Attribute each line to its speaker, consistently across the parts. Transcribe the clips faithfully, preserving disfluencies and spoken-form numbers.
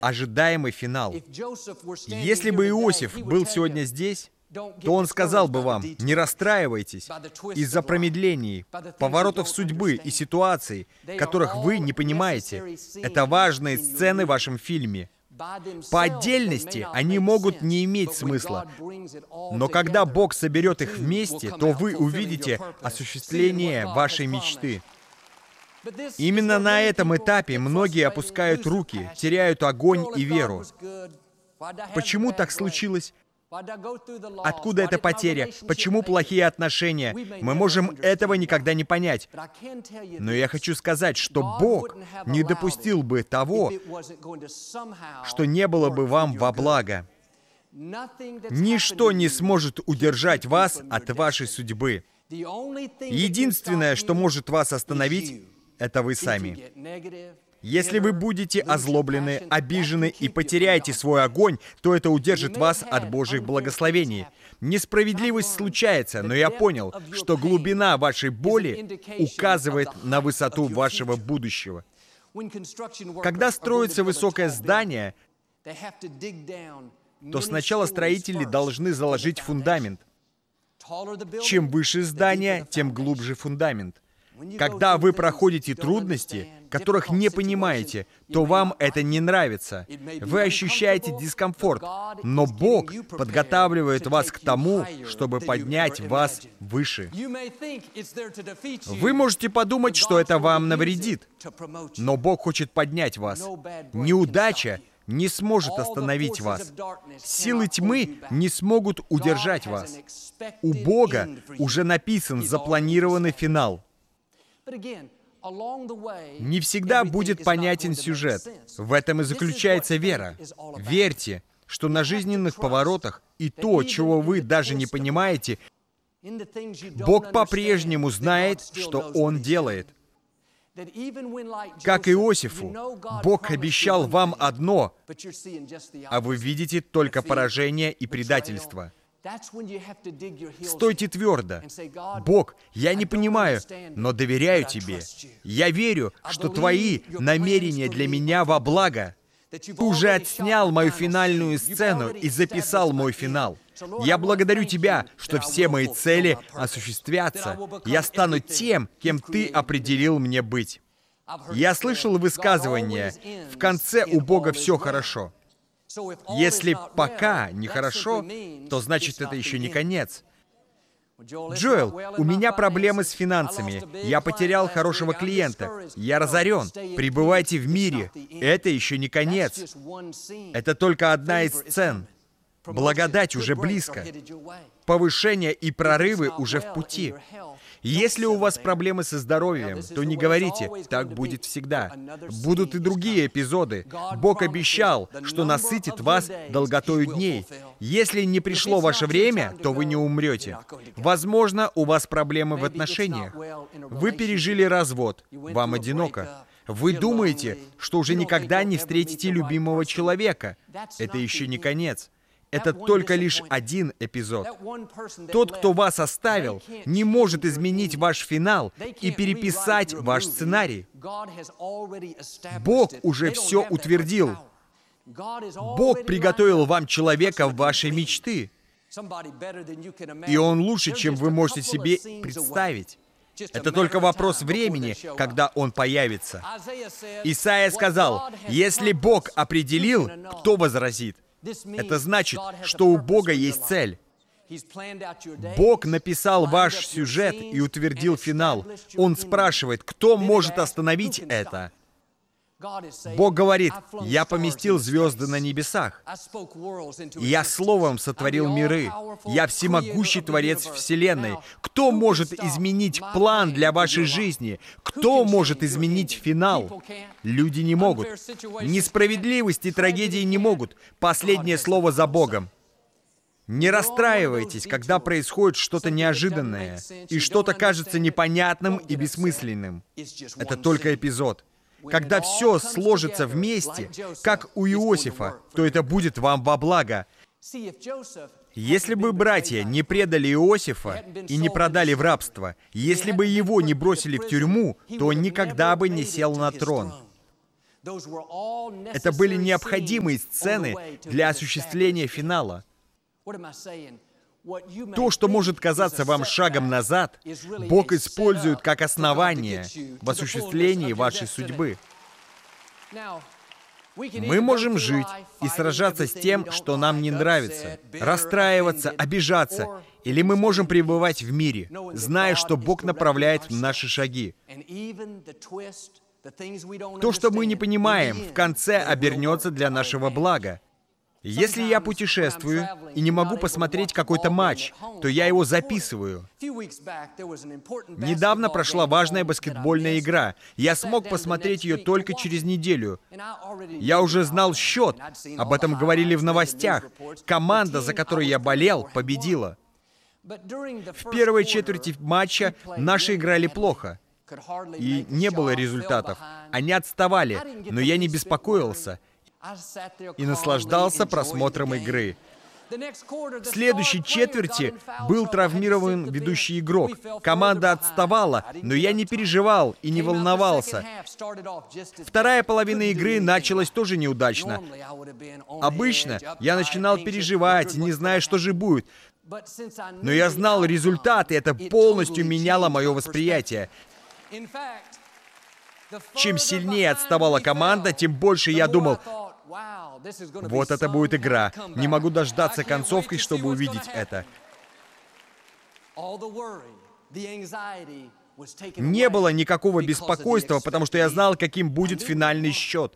Speaker 1: ожидаемый финал. Если бы Иосиф был сегодня здесь, то он сказал бы вам: не расстраивайтесь из-за промедлений, поворотов судьбы и ситуаций, которых вы не понимаете. Это важные сцены в вашем фильме. По отдельности они могут не иметь смысла, но когда Бог соберет их вместе, то вы увидите осуществление вашей мечты. Именно на этом этапе многие опускают руки, теряют огонь и веру. Почему так случилось? Откуда эта потеря? Почему плохие отношения? Мы можем этого никогда не понять. Но я хочу сказать, что Бог не допустил бы того, что не было бы вам во благо. Ничто не сможет удержать вас от вашей судьбы. Единственное, что может вас остановить, это вы сами. Если вы будете озлоблены, обижены и потеряете свой огонь, то это удержит вас от Божьих благословений. Несправедливость случается, но я понял, что глубина вашей боли указывает на высоту вашего будущего. Когда строится высокое здание, то сначала строители должны заложить фундамент. Чем выше здание, тем глубже фундамент. Когда вы проходите трудности, которых не понимаете, то вам это не нравится. Вы ощущаете дискомфорт, но Бог подготавливает вас к тому, чтобы поднять вас выше. Вы можете подумать, что это вам навредит, но Бог хочет поднять вас. Неудача не сможет остановить вас. Силы тьмы не смогут удержать вас. У Бога уже написан запланированный финал. Не всегда будет понятен сюжет. В этом и заключается вера. Верьте, что на жизненных поворотах и то, чего вы даже не понимаете, Бог по-прежнему знает, что Он делает. Как Иосифу, Бог обещал вам одно, а вы видите только поражение и предательство. Стойте твердо. Бог, я не понимаю, но доверяю Тебе. Я верю, что Твои намерения для меня во благо. Ты уже отснял мою финальную сцену и записал мой финал. Я благодарю Тебя, что все мои цели осуществятся. Я стану тем, кем Ты определил мне быть. Я слышал высказывание: в конце у Бога все хорошо. Если пока нехорошо, то значит это еще не конец. Джоэл, у меня проблемы с финансами. Я потерял хорошего клиента. Я разорен. Пребывайте в мире. Это еще не конец. Это только одна из сцен. Благодать уже близко. Повышение и прорывы уже в пути. Если у вас проблемы со здоровьем, то не говорите: так будет всегда. Будут и другие эпизоды. Бог обещал, что насытит вас долготою дней. Если не пришло ваше время, то вы не умрете. Возможно, у вас проблемы в отношениях. Вы пережили развод. Вам одиноко. Вы думаете, что уже никогда не встретите любимого человека. Это еще не конец. Это только лишь один эпизод. Тот, кто вас оставил, не может изменить ваш финал и переписать ваш сценарий. Бог уже все утвердил. Бог приготовил вам человека в вашей мечты. И он лучше, чем вы можете себе представить. Это только вопрос времени, когда он появится. Исайя сказал: если Бог определил, кто возразит? Это значит, что у Бога есть цель. Бог написал ваш сюжет и утвердил финал. Он спрашивает, кто может остановить это? Бог говорит: «Я поместил звезды на небесах. Я словом сотворил миры. Я всемогущий Творец Вселенной. Кто может изменить план для вашей жизни? Кто может изменить финал? Люди не могут. Несправедливость и трагедии не могут. Последнее слово за Богом». Не расстраивайтесь, когда происходит что-то неожиданное, и что-то кажется непонятным и бессмысленным. Это только эпизод. Когда все сложится вместе, как у Иосифа, то это будет вам во благо. Если бы братья не предали Иосифа и не продали в рабство, если бы его не бросили в тюрьму, то он никогда бы не сел на трон. Это были необходимые сцены для осуществления финала. То, что может казаться вам шагом назад, Бог использует как основание в осуществлении вашей судьбы. Мы можем жить и сражаться с тем, что нам не нравится, расстраиваться, обижаться, или мы можем пребывать в мире, зная, что Бог направляет наши шаги. То, что мы не понимаем, в конце обернется для нашего блага. Если я путешествую и не могу посмотреть какой-то матч, то я его записываю. Недавно прошла важная баскетбольная игра. Я смог посмотреть ее только через неделю. Я уже знал счет. Об этом говорили в новостях. Команда, за которую я болел, победила. В первой четверти матча наши играли плохо. И не было результатов. Они отставали, но я не беспокоился и наслаждался просмотром игры. В следующей четверти был травмирован ведущий игрок. Команда отставала, но я не переживал и не волновался. Вторая половина игры началась тоже неудачно. Обычно я начинал переживать, не зная, что же будет. Но я знал результат, и это полностью меняло мое восприятие. Чем сильнее отставала команда, тем больше я думал: вот это будет игра. Не могу дождаться концовки, чтобы увидеть это. Не было никакого беспокойства, потому что я знал, каким будет финальный счет.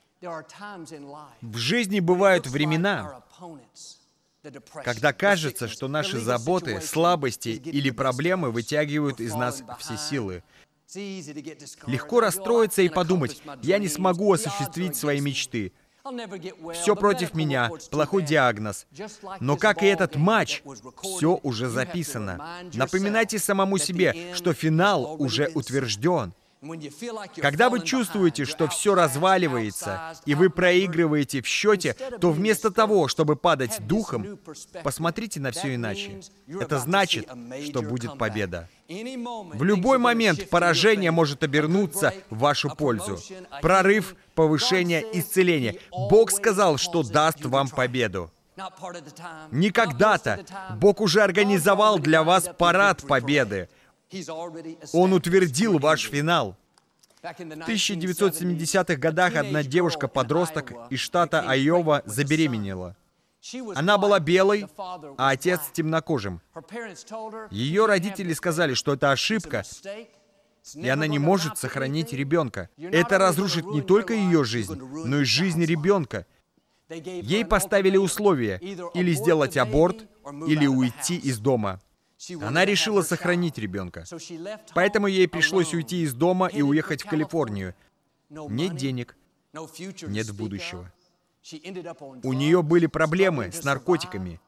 Speaker 1: В жизни бывают времена, когда кажется, что наши заботы, слабости или проблемы вытягивают из нас все силы. Легко расстроиться и подумать: я не смогу осуществить свои мечты. Все против меня, плохой диагноз. Но, как и этот матч, все уже записано. Напоминайте самому себе, что финал уже утвержден. Когда вы чувствуете, что все разваливается, и вы проигрываете в счете, то вместо того, чтобы падать духом, посмотрите на все иначе. Это значит, что будет победа. В любой момент поражение может обернуться в вашу пользу. Прорыв, повышение, исцеление. Бог сказал, что даст вам победу. Не когда-то. Бог уже организовал для вас парад победы. Он утвердил ваш финал. В тысяча девятьсот семидесятых годах одна девушка-подросток из штата Айова забеременела. Она была белой, а отец темнокожим. Ее родители сказали, что это ошибка, и она не может сохранить ребенка. Это разрушит не только ее жизнь, но и жизнь ребенка. Ей поставили условия: или сделать аборт, или уйти из дома. Она решила сохранить ребенка. Поэтому ей пришлось уйти из дома и уехать в Калифорнию. Нет денег, нет будущего. У нее были проблемы с наркотиками.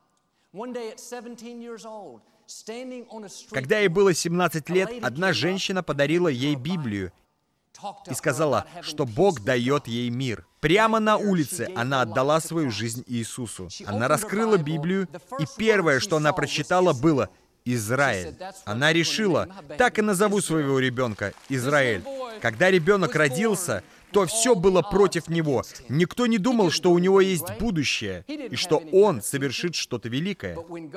Speaker 1: Когда ей было семнадцать лет, одна женщина подарила ей Библию и сказала, что Бог дает ей мир. Прямо на улице она отдала свою жизнь Иисусу. Она раскрыла Библию, и первое, что она прочитала, было «Израиль». Она решила: так и назову своего ребенка Израиль. Когда ребенок родился, то все было против него. Никто не думал, что у него есть будущее, и что он совершит что-то великое.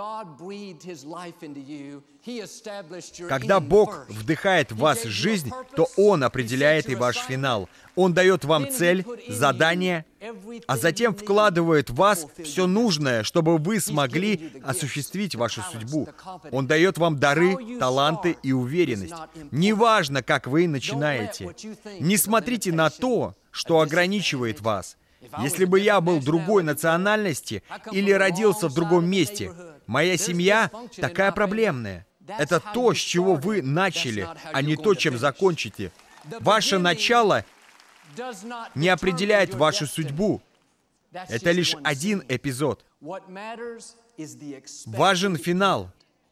Speaker 1: Когда Бог вдыхает в вас жизнь, то Он определяет и ваш финал. Он дает вам цель, задание, а затем вкладывает в вас все нужное, чтобы вы смогли осуществить вашу судьбу. Он дает вам дары, таланты и уверенность. Неважно, как вы начинаете. Не смотрите на то, что ограничивает вас. Если бы я был другой национальности или родился в другом месте, моя семья такая проблемная. Это то, с чего вы начали, а не то, чем закончите. Ваше начало не определяет вашу судьбу. Это лишь один эпизод. Важен финал.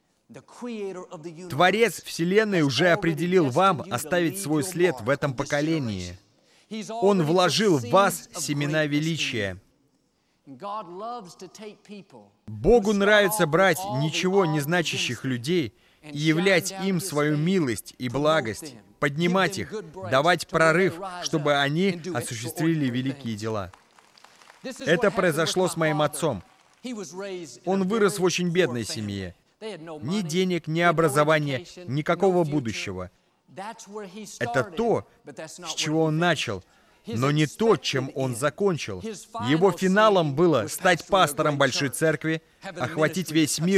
Speaker 1: Творец Вселенной уже определил вам оставить свой след в этом поколении. Он вложил в вас семена величия. Богу нравится брать ничего не значащих людей и являть им свою милость и благость, поднимать их, давать прорыв, чтобы они осуществили великие дела. Это произошло с моим отцом. Он вырос в очень бедной семье. Ни денег, ни образования, никакого будущего. Это то, с чего он начал, но не то, чем он закончил. Его финалом было стать пастором большой церкви, охватить весь мир